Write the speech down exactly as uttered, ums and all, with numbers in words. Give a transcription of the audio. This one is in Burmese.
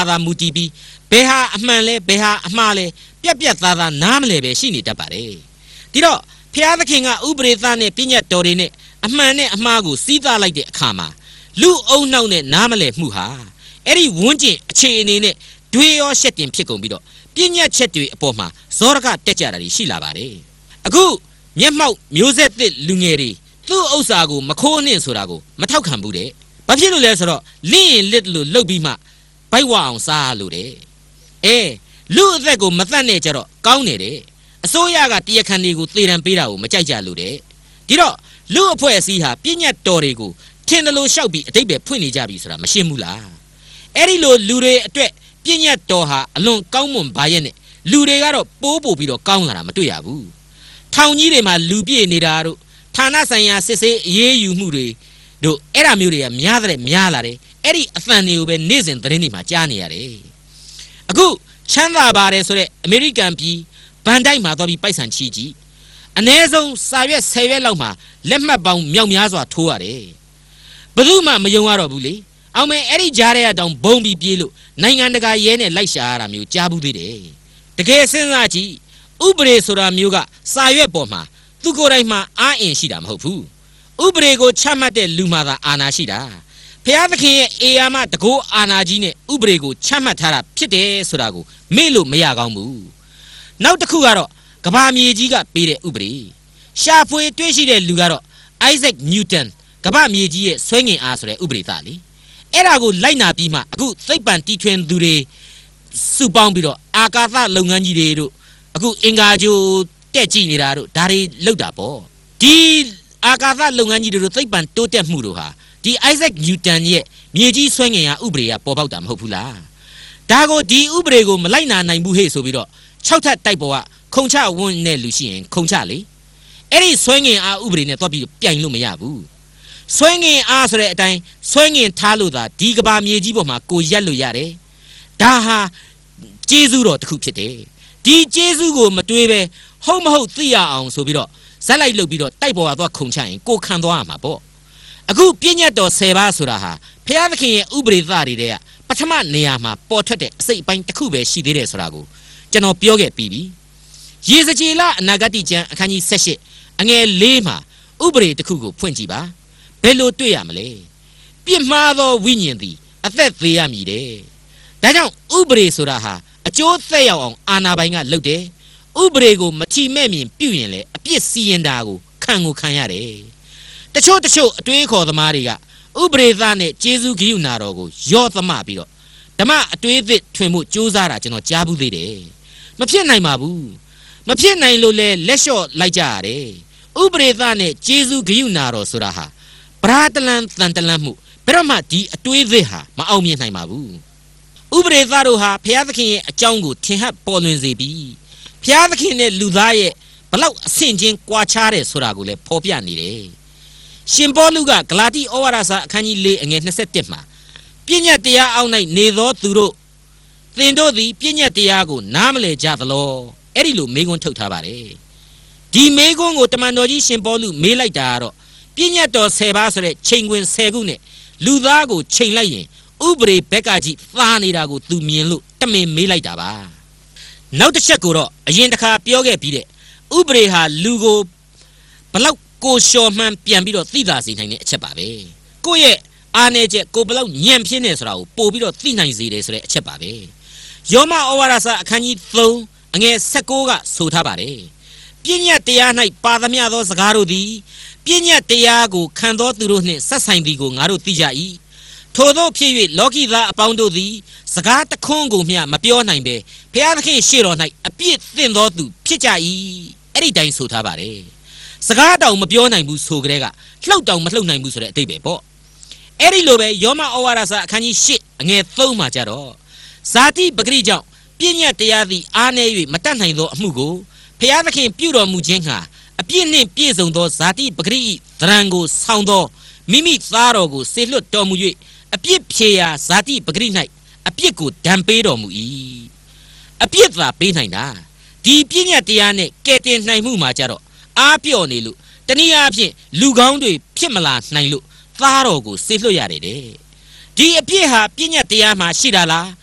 သာသာမူတည်ပြီးဘယ်ဟာအမှန်လဲဘယ်ဟာအမှားလဲပြက်ပြက်သားသားနားမလဲပဲရှိနေတတ်ပါတယ်ဒီတော့ဖျားသခင်ကဥပရိသနဲ့ပြညတ်တော်တွေနဲ့အမှန်နဲ့အမှားကိုစီးသားလိုက်တဲ့အခါမှာလူအုံနှောက်နဲ့နားမလဲမှုဟာအဲ့ဒီဝန်းကျင်အခြေအနေနဲ့တွေးရောရှက်တင်ဖြစ်ကုန်ပြီးတော့ပြညတ်ချက်တွေအပေါ်မှာဇောရကတက်ကြတာတွေရှိလာပါတယ်အခုမျက်မှောက်မျိုးဆက်သစ်လူငယ်တွေသူ့ဥစ္စာကိုမခိုးနှင့်ဆိုတာကိုမထောက်ခံဘူးတဲ့ဘာဖြစ်လို့လဲဆိုတော့လင်းရင်လစ်လို့လှုပ်ပြီးမှဘိုက်ဝအောင်စားလို့တဲ့အဲလူအသက်ကိုမသတ်နဲ့ကြတော့ကောင်းနေတယ်အစိုးရကတရားခံတွေကိုသေတံပေးတာကိုမကြိုက်ကြလို့တဲ့ဒီတော့လူအဖွဲ့အစည်းဟာပြညတ်တော်တွေကိုထင်တယ်လို့ရှောက်ပြီးအတိတ်ပဲဖွင့်နေကြပြီဆိုတာမရှင်းဘူးလားအဲ့ဒီလိုလူတွေအတွက်ပြညတ်တော်ဟာအလွန်ကောင်းမွန်ပါရဲ့နဲ့လူတွေကတော့ပိုးပို့ပြီးတော့ကောင်းလာတာမတွေ့ရဘူးထောင်ကြီးတွေမှာလူပြည့်နေတာတို့ဌာနဆိုင်ရာစစ်ဆေးအေးအေးယူမှုတွေတို့အဲ့ဒါမျိုးတွေကများတဲ့များလာတယ်အဲ့ဒီအသံတွေကိုပဲနေ့စဉ်သတင်းတွေမှာကြားနေရတယ်အခုချမ်းသာပါတယ်ဆိုတဲ့အမေရိကန်ပြည်ဘန်တိုက်မှာသွားပြီးပိုက်ဆံချီကြည့်အ ਨੇ ဆုံးစာရွက်ဆယ်ရွက်လောက်မှာလက်မှတ်ပေါင်းမြောက်များစွာထိုးရတယ်ဘယ်သူမှမယုံရတော့ဘူးလေအောင်မဲအဲ့ဒီကြားထဲကတောင်ဘုံပြီးပြေးလို့နိုင်ငံတကာရဲနဲ့လိုက်ရှာရတာမျိုးကြားဘူးသေးတယ်တကယ်စဉ်းစားကြည့်ဥပဒေဆိုတာမျိုးကစာရွက်ပေါ်မှာသူကိုယ်တိုင်မှအားအင်ရှိတာမဟုတ်ဘူးဥပဒေကိုချမှတ်တဲ့လူမှသာအာဏာရှိတာဖျားသခင်ရဲ့အေယာမတကောအာဏာကြီးနဲ့ဥပဒေကိုချမှတ်ထားတာဖြစ်တယ်ဆိုတာကိုမေ့လို့မရကောင်းဘူးနောက်တစ်ခုကတော့ကဘာမြေကြီးကပေးတဲ့ဥပဒေရှာဖွေတွေ့ရှိတဲ့လူကတော့ Isaac Newton ကဘာမြေကြီးရဲ့ဆွဲငင်အားဆိုတဲ့ဥပဒေသားလေအဲ့ဒါကိုလိုက်နာပြီးမှအခုသိပ္ပံတီထွင်သူတွေစုပေါင်းပြီးတော့အာကာသလုပ်ငန်းကြီးတွေတို့အခုအင်္ဂါဂြိုဟ်တက်ကြည့်နေတာတို့ဒါတွေလောက်တာပေါ့ဒီအာကာသလုပ်ငန်းကြီးတွေတို့သိပ္ပံတိုးတက်မှုတို့ဟာဒီ Isaac Newton ရဲ့မြေကြီးဆွဲငင်အားဥပဒေကပေါ်ပေါက်တာမဟုတ်ဘူးလားဒါကိုဒီဥပဒေကိုမလိုက်နာနိုင်ဘူးဟဲ့ဆိုပြီးတော့၆ထပ်တိုက်ပေါ်ကခုံချဝန်းတဲ့လူရှိရင်ခုံချလေအဲ့ဒီဆွဲငင်အားဥပဒေနဲ့တွက်ပြီးပြိုင်လို့မရဘူးဆွဲငင်အားဆိုတဲ့အတိုင်းဆွဲငင်ထားလို့သာဒီကဘာမြေကြီးပေါ်မှာကိုရက်လို့ရတယ်ဒါဟာကျေးဇူးတော်တစ်ခုဖြစ်တယ်ဒီကျေးဇူးကိုမတွေးပဲဟုတ်မဟုတ်သိရအောင်ဆိုပြီးတော့ဇက်လိုက်လုပ်ပြီးတော့တိုက်ပေါ်ကသွားခုံချရင်ကိုခံသွားရမှာပေါ့အခုပြည့်ညတ်တော်ဆယ်ပါးဆိုတာဟာဖျားသခင်ရဲ့ဥပဒေသားတွေတဲ့ပထမနေရာမှာပေါ်ထွက်တဲ့အစိတ်အပိုင်းတစ်ခုပဲရှိသေးတယ်ဆိုတာကိုကျွန်တော်ပြောခဲ့ပြီးပြီရေစကြည်လအနာဂတ်ကျမ်းအခန်းကြီး၁၈အငယ်၄မှာဥပဒေတစ်ခုကိုဖွင့်ကြည့်ပါဘယ်လိုတွေ့ရမလဲပြစ်မှားသောဝိညာဉ်သည်အသက်သေးရမည်တဲ့ဒါကြောင့်ဥပဒေဆိုတာဟာအကျိုးသက်ရောက်အောင်အာဏာပိုင်ကလုပ်တယ်ဥပဒေကိုမထီမဲ့မြင်ပြုရင်လေအပြစ်စီရင်တာကိုခံကိုခံရတယ်တချို့တချို့အတွေးခေါ်သမားတွေကဥပဒေသားနဲ့ကျေးဇူးဂရုဏာတော်ကိုရော့သမပြီးတော့ဓမ္မအတွေးသစ်ထွင်မှုစူးစမ်းတာကျွန်တော်ကြားဘူးသေးတယ်မဖြစ်နိုင်ပါဘူးမဖြစ်နိုင်လို့လဲလက်လျှော့လိုက်ကြရတယ်ဥပဒေသားနဲ့ကျေးဇူးဂရုဏာတော်ဆိုတာဟာပရာတလန်တန်တလန်မှုဘယ်တော့မှဒီအတွေးသစ်ဟာမအောင်မြင်နိုင်ပါဘူးဥပဒေသားတို့ဟာဘုရားသခင်ရဲ့အကြောင်းကိုထင်ဟပ်ပေါ်လွင်စေပြီးဘုရားသခင်နဲ့လူသားရဲ့ဘလောက်အဆင့်ချင်းကွာခြားတယ်ဆိုတာကိုလည်းဖော်ပြနေတယ်ရှင်ပေါလုကဂလာတိဩဝါဒစာအခန်းကြီး၄အငယ်၂၁မှာပြည့်ညတ်တရားအောက်၌နေသောသူတို့သင်တို့သည်ပြည့်ညတ်တရားကိုနားမလည်ကြသလောအဲ့ဒီလိုမေးခွန်းထုတ်ထားပါတယ်ဒီမေးခွန်းကိုတမန်တော်ကြီးရှင်ပေါလုမေးလိုက်တာကတော့ပြည့်ညတ်တော်ဆယ်ပါးဆိုတဲ့ချိန်ခွင်ဆယ်ခုနဲ့လူသားကိုချိန်လိုက်ရင်ဥပဒေဘက်ကကြီးသားနေတာကိုသူမြင်လို့တမင်မေးလိုက်တာပါနောက်တစ်ချက်ကိုတော့အရင်တစ်ခါပြောခဲ့ပြီးတဲ့ဥပဒေဟာလူကိုဘလောက်ကိုလျှော်မှန်းပြန်ပြီးတော့သိသာစေနိုင်တဲ့အချက်ပါပဲကိုယ့်ရဲ့အားနည်းချက်ကိုဘလောက်ညံ့ပြင်းနေဆိုတာကိုပို့ပြီးတော့သိနိုင်စေတယ်ဆိုတဲ့အချက်ပါပဲယောမဩဝါဒစာအခန်းကြီး၃အငယ်၁၉ကဆိုထားပါတယ်ပြည့်ညတ်တရား၌ပါသမျှသောစကားတို့သည်ပြည့်ညတ်တရားကိုခံသောသူတို့နှင့်ဆက်ဆိုင်သည်ကိုငါတို့သိကြ၏ထို့သောဖြစ်၍လောကီသားအပေါင်းတို့သည်စကားတခွန်းကိုမျှမပြောနိုင်ပဲဘုရားသခင်ရှေ့တော်၌အပြစ်သင့်သောသူဖြစ်ကြ၏အဲ့ဒီတိုင်းဆိုထားပါတယ်စကားတောင်မပြောနိုင်ဘူးဆိုကြတဲ့ကလှုပ်တောင်မလှုပ်နိုင်ဘူးဆိုတဲ့အတိတ်ပဲပေါ့အဲ့ဒီလိုပဲယောမဩဝါဒစာအခန်းကြီး၈အငယ်၃မှာကြတော့ဇာတိပဂရိကြောင့်ပြည့်ညတ်တရားသည်အားနည်း၍မတတ်နိုင်သောအမှုကိုဘုရားသခင်ပြုတော်မူခြင်းဟာအပြည့်နှင့်ပြည့်စုံသောဇာတိပဂရိ၏သရံကိုဆောင်းသောမိမိသားတော်ကိုဆေလွတ်တော်မူ၍အပြစ်ဖြေရာဇာတိပဂရိ၌အပြစ်ကိုဒဏ်ပေးတော်မူ၏အပြစ်သာပေးနိုင်တာဒီပြည့်ညတ်တရားနဲ့ကဲတင်နိုင်မှုမှာကြတော့အားပြော့နေလို့တနည်းအားဖြင့်လူကောင်းတွေဖြစ်မလာနိုင်လို့သားတော်ကိုဆေလွတ်ရတယ်တဲ့ဒီအပြစ်ဟာပြည့်ညတ်တရားမှာရှိတာလား